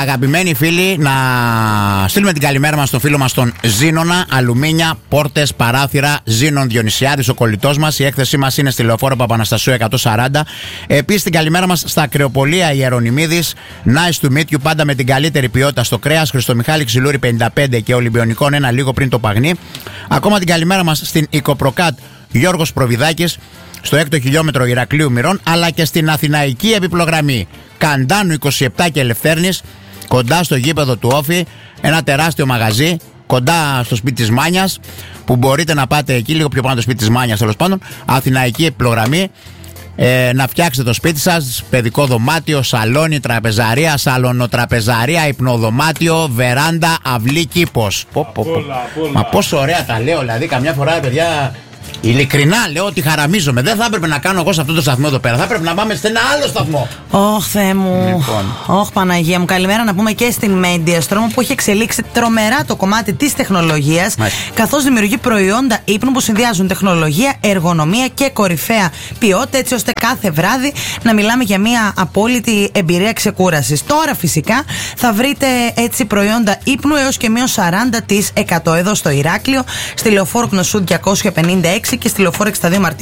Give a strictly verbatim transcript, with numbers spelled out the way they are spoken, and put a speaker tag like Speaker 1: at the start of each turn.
Speaker 1: Αγαπημένοι φίλοι, να στείλουμε την καλημέρα μας στον φίλο μας τον Ζήνονα. Αλουμίνια, πόρτες, παράθυρα. Ζήνων Διονυσιάδης, ο κολλητός μας. Η έκθεσή μας είναι στη Λεωφόρο Παπαναστασίου εκατόν σαράντα. Επίσης την καλημέρα μας στα Ακρεοπολία Ιερονιμίδης. Nice to meet you, πάντα με την καλύτερη ποιότητα στο κρέας. Χριστομιχάλη Ξυλούρη πενήντα πέντε και Ολυμπιονικών ένα λίγο πριν το Παγνί. Ακόμα την καλημέρα μας στην Οικοπροκάτ Γιώργος Προβιδάκης, στο έκτο χιλιόμετρο Ηρακλείου Μυρών, αλλά και στην Αθηναϊκή επιπλογραμμή Καντάνου είκοσι επτά και Ελευθέρνης, κοντά στο γήπεδο του Όφη, ένα τεράστιο μαγαζί κοντά στο σπίτι της Μάνιας, που μπορείτε να πάτε εκεί, λίγο πιο πάνω το σπίτι της Μάνιας, τέλος πάντων. Αθηναϊκή επιπλογραμμή. Ε, να φτιάξετε το σπίτι σας, παιδικό δωμάτιο, σαλόνι, τραπεζαρία, σαλονοτραπεζαρία, υπνοδωμάτιο, βεράντα, αυλή, κήπος. Πω, πω, πω. Μα πόσο ωραία τα λέω, δηλαδή καμιά φορά, παιδιά. Ειλικρινά λέω ότι χαραμίζομαι. Δεν θα έπρεπε να κάνω εγώ σε αυτό το σταθμό εδώ πέρα. Θα έπρεπε να πάμε σε ένα άλλο σταθμό.
Speaker 2: Ωχ, Θεέ μου.
Speaker 1: Λοιπόν.
Speaker 2: Ωχ, Παναγία μου. Καλημέρα να πούμε και στην Mediastrom, που έχει εξελίξει τρομερά το κομμάτι της τεχνολογίας, καθώς δημιουργεί προϊόντα ύπνου που συνδυάζουν τεχνολογία, εργονομία και κορυφαία ποιότητα, έτσι ώστε κάθε βράδυ να μιλάμε για μια απόλυτη εμπειρία ξεκούρασης. Τώρα φυσικά θα βρείτε έτσι προϊόντα ύπνου έως και μείον σαράντα τοις εκατό εδώ στο Ηράκλειο, στη Λεωφόρο Κνωσού διακόσια πενήντα έξι και στη Λεωφόρο εξήντα δύο Μαρτίου